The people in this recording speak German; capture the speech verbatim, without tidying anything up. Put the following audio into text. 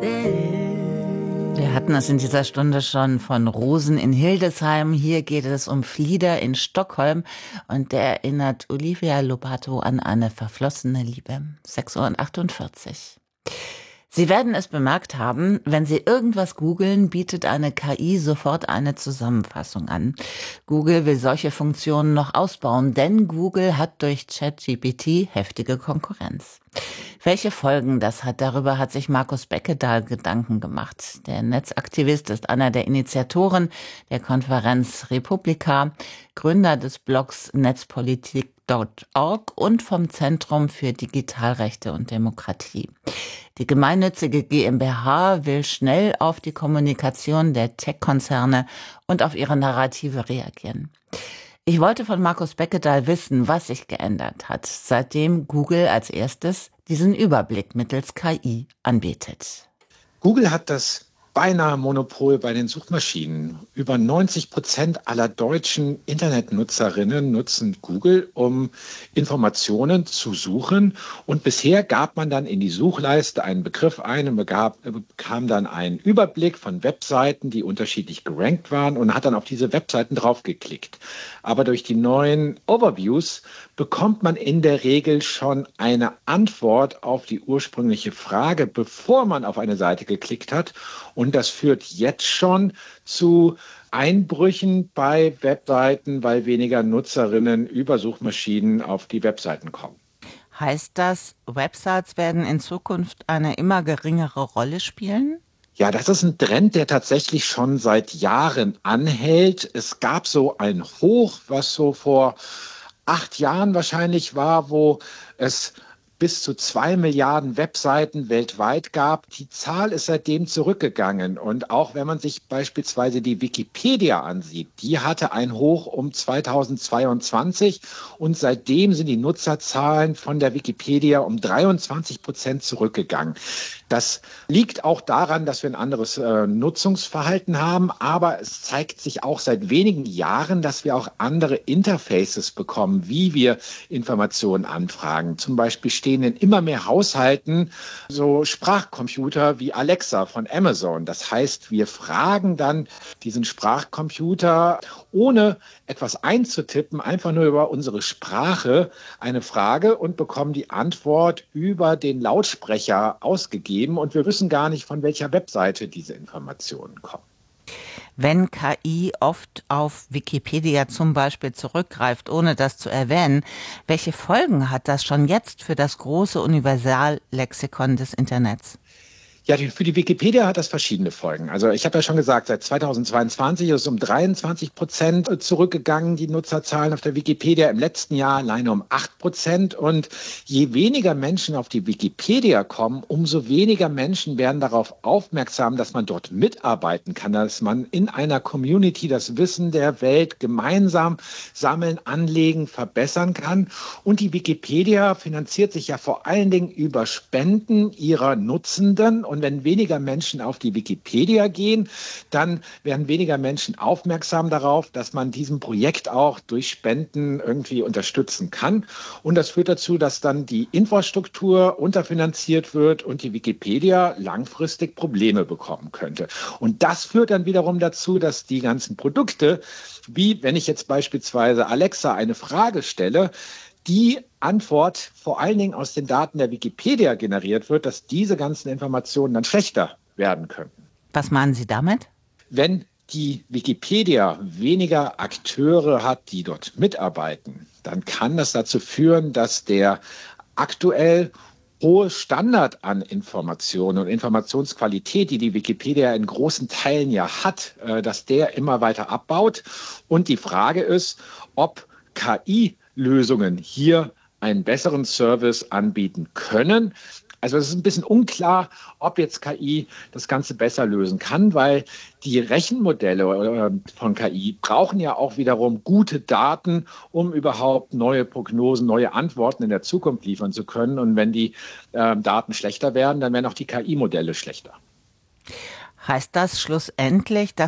Wir hatten es in dieser Stunde schon von Rosen in Hildesheim. Hier geht es um Flieder in Stockholm. Und der erinnert Olivia Lobato an eine verflossene Liebe. sechs Uhr achtundvierzig. Sie werden es bemerkt haben, wenn Sie irgendwas googeln, bietet eine K I sofort eine Zusammenfassung an. Google will solche Funktionen noch ausbauen, denn Google hat durch ChatGPT heftige Konkurrenz. Welche Folgen das hat, darüber hat sich Markus Beckedahl Gedanken gemacht. Der Netzaktivist ist einer der Initiatoren der Konferenz Republika, Gründer des Blogs netzpolitik punkt org und vom Zentrum für Digitalrechte und Demokratie. Die gemeinnützige GmbH will schnell auf die Kommunikation der Tech-Konzerne und auf ihre Narrative reagieren. Ich wollte von Markus Beckedahl wissen, was sich geändert hat, seitdem Google als erstes diesen Überblick mittels K I anbietet. Google hat das beinahe Monopol bei den Suchmaschinen. Über neunzig Prozent aller deutschen Internetnutzerinnen nutzen Google, um Informationen zu suchen. Und bisher gab man dann in die Suchleiste einen Begriff ein und begab, bekam dann einen Überblick von Webseiten, die unterschiedlich gerankt waren und hat dann auf diese Webseiten draufgeklickt. Aber durch die neuen Overviews bekommt man in der Regel schon eine Antwort auf die ursprüngliche Frage, bevor man auf eine Seite geklickt hat. Und das führt jetzt schon zu Einbrüchen bei Webseiten, weil weniger Nutzerinnen über Suchmaschinen auf die Webseiten kommen. Heißt das, Websites werden in Zukunft eine immer geringere Rolle spielen? Ja, das ist ein Trend, der tatsächlich schon seit Jahren anhält. Es gab so ein Hoch, was so vor acht Jahren wahrscheinlich war, wo es bis zu zwei Milliarden Webseiten weltweit gab. Die Zahl ist seitdem zurückgegangen. Und auch wenn man sich beispielsweise die Wikipedia ansieht, die hatte ein Hoch um zweitausendzweiundzwanzig und seitdem sind die Nutzerzahlen von der Wikipedia um dreiundzwanzig Prozent zurückgegangen. Das liegt auch daran, dass wir ein anderes äh, Nutzungsverhalten haben, aber es zeigt sich auch seit wenigen Jahren, dass wir auch andere Interfaces bekommen, wie wir Informationen anfragen. Zum Beispiel stehen in immer mehr Haushalten so Sprachcomputer wie Alexa von Amazon. Das heißt, wir fragen dann diesen Sprachcomputer, ohne etwas einzutippen, einfach nur über unsere Sprache eine Frage und bekommen die Antwort über den Lautsprecher ausgegeben. Und wir wissen gar nicht, von welcher Webseite diese Informationen kommen. Wenn K I oft auf Wikipedia zum Beispiel zurückgreift, ohne das zu erwähnen, welche Folgen hat das schon jetzt für das große Universallexikon des Internets? Ja, für die Wikipedia hat das verschiedene Folgen. Also ich habe ja schon gesagt, seit zweitausendzweiundzwanzig ist es um dreiundzwanzig Prozent zurückgegangen, die Nutzerzahlen auf der Wikipedia. Im letzten Jahr alleine um acht Prozent. Und je weniger Menschen auf die Wikipedia kommen, umso weniger Menschen werden darauf aufmerksam, dass man dort mitarbeiten kann, dass man in einer Community das Wissen der Welt gemeinsam sammeln, anlegen, verbessern kann. Und die Wikipedia finanziert sich ja vor allen Dingen über Spenden ihrer Nutzenden. Und wenn weniger Menschen auf die Wikipedia gehen, dann werden weniger Menschen aufmerksam darauf, dass man diesem Projekt auch durch Spenden irgendwie unterstützen kann. Und das führt dazu, dass dann die Infrastruktur unterfinanziert wird und die Wikipedia langfristig Probleme bekommen könnte. Und das führt dann wiederum dazu, dass die ganzen Produkte, wie wenn ich jetzt beispielsweise Alexa eine Frage stelle, die Antwort vor allen Dingen aus den Daten der Wikipedia generiert wird, dass diese ganzen Informationen dann schlechter werden könnten. Was meinen Sie damit? Wenn die Wikipedia weniger Akteure hat, die dort mitarbeiten, dann kann das dazu führen, dass der aktuell hohe Standard an Informationen und Informationsqualität, die die Wikipedia in großen Teilen ja hat, dass der immer weiter abbaut. Und die Frage ist, ob K I-Lösungen hier einen besseren Service anbieten können. Also es ist ein bisschen unklar, ob jetzt K I das Ganze besser lösen kann, weil die Rechenmodelle von K I brauchen ja auch wiederum gute Daten, um überhaupt neue Prognosen, neue Antworten in der Zukunft liefern zu können. Und wenn die äh, Daten schlechter werden, dann werden auch die K I-Modelle schlechter. Heißt das schlussendlich, dass